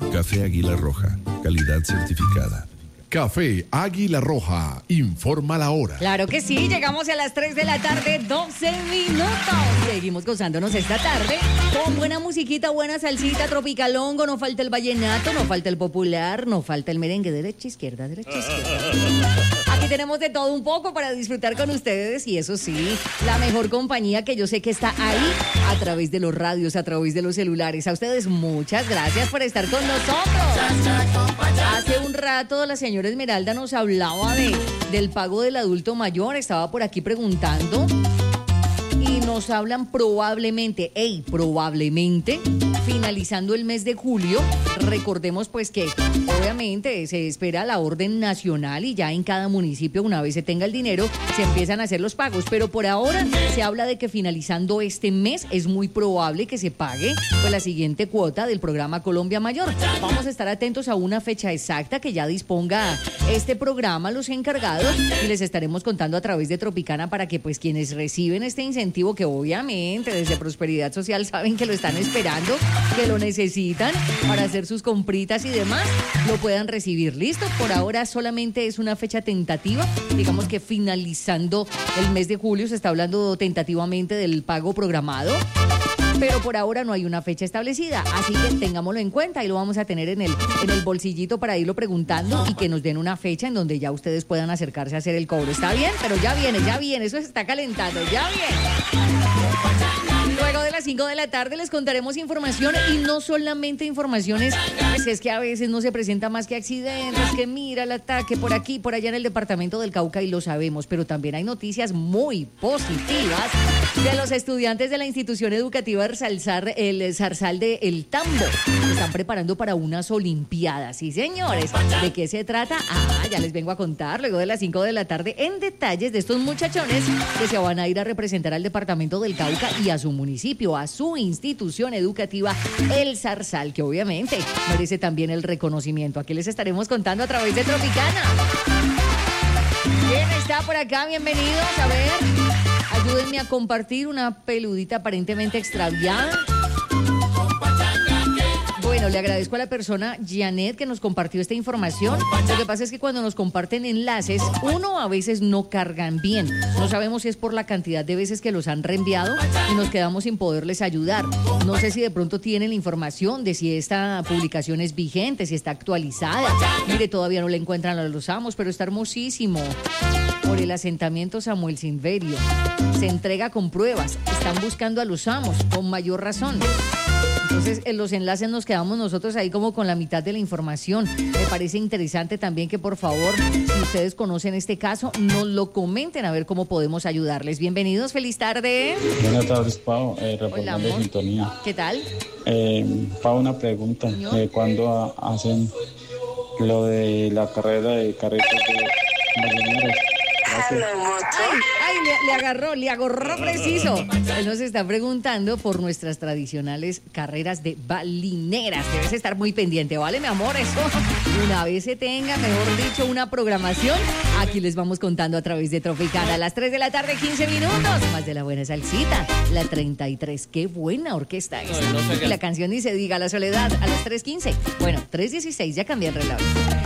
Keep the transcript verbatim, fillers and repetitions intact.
Café Águila Roja, calidad certificada. Café Águila Roja, informa la hora. Claro que sí, llegamos a las tres de la tarde, doce minutos. Seguimos gozándonos esta tarde con buena musiquita, buena salsita, tropicalongo, no falta el vallenato, no falta el popular, no falta el merengue, derecha, izquierda, derecha, izquierda. Aquí tenemos de todo un poco para disfrutar con ustedes y eso sí, la mejor compañía que yo sé que está ahí a través de los radios, a través de los celulares. A ustedes muchas gracias por estar con nosotros. Hace un rato la señora Esmeralda nos hablaba de, del pago del adulto mayor, estaba por aquí preguntando y nos hablan probablemente, hey, probablemente, finalizando el mes de julio. Recordemos pues que obviamente se espera la orden nacional y ya en cada municipio, una vez se tenga el dinero, se empiezan a hacer los pagos, pero por ahora se habla de que finalizando este mes es muy probable que se pague pues la siguiente cuota del programa Colombia Mayor. Vamos a estar atentos a una fecha exacta que ya disponga este programa, los encargados, y les estaremos contando a través de Tropicana para que pues quienes reciben este incentivo, que obviamente desde Prosperidad Social saben que lo están esperando, que lo necesitan para hacer sus compritas y demás, lo puedan recibir. Listo, por ahora solamente es una fecha tentativa, digamos que finalizando el mes de julio se está hablando tentativamente del pago programado, pero por ahora no hay una fecha establecida, así que tengámoslo en cuenta y lo vamos a tener en el, en el bolsillito para irlo preguntando y que nos den una fecha en donde ya ustedes puedan acercarse a hacer el cobro. ¿Está bien? Pero ya viene, ya viene, eso se está calentando, ya viene. Luego de las cinco de la tarde les contaremos información y no solamente informaciones, pues es que a veces no se presenta más que accidentes, que mira el ataque por aquí, por allá en el departamento del Cauca y lo sabemos, pero también hay noticias muy positivas de los estudiantes de la institución educativa El Zarzal, el Zarzal de El Tambo. Se están preparando para unas olimpiadas, sí señores. ¿De qué se trata? Ah, ya les vengo a contar luego de las cinco de la tarde en detalles de estos muchachones que se van a ir a representar al departamento del Cauca y a su municipio, a su institución educativa El Zarzal, que obviamente merece también el reconocimiento. Aquí les estaremos contando a través de Tropicana. ¿Quién está por acá? Bienvenidos, a ver, ayúdenme a compartir una peludita aparentemente extraviada. Bueno, le agradezco a la persona Janet que nos compartió esta información. Lo que pasa es que cuando nos comparten enlaces, uno a veces no cargan bien. No sabemos si es por la cantidad de veces que los han reenviado y nos quedamos sin poderles ayudar. No sé si de pronto tienen la información de si esta publicación es vigente, si está actualizada. Mire, todavía no la encuentran a los amos, pero está hermosísimo. Por el asentamiento Samuel Silverio. Se entrega con pruebas. Están buscando a los amos, con mayor razón. Entonces, en los enlaces nos quedamos nosotros ahí como con la mitad de la información. Me parece interesante también que, por favor, si ustedes conocen este caso, nos lo comenten a ver cómo podemos ayudarles. Bienvenidos, feliz tarde. Buenas tardes, Pau. Eh, reportando de sintonía. ¿Qué tal? Eh, Pau, una pregunta. Eh, ¿Cuándo hacen lo de la carrera de carretas de balleneros? Ay, ay le, le agarró, le agarró preciso. Él nos está preguntando por nuestras tradicionales carreras de balineras. Debes estar muy pendiente, ¿vale, mi amor? Eso, una vez se tenga, mejor dicho, una programación, aquí les vamos contando a través de Tropicana. A las tres de la tarde, quince minutos. Más de la buena salsita, la treinta y tres. Qué buena orquesta es. Y la canción ni se diga, La Soledad, a las tres quince. Bueno, tres dieciséis, ya cambié el reloj.